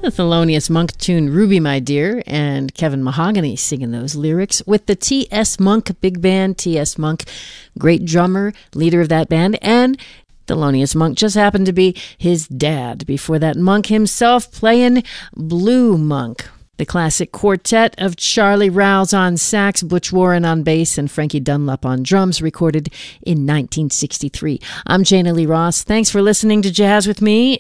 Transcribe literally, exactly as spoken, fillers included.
The Thelonious Monk tune Ruby My Dear, and Kevin Mahogany singing those lyrics with the T S. Monk Big Band. T S. Monk, great drummer, leader of that band, and Thelonious Monk just happened to be his dad. Before that, Monk himself playing Blue Monk. The classic quartet of Charlie Rouse on sax, Butch Warren on bass, and Frankie Dunlop on drums, recorded in nineteen sixty-three. I'm Jana Lee Ross. Thanks for listening to Jazz with Me.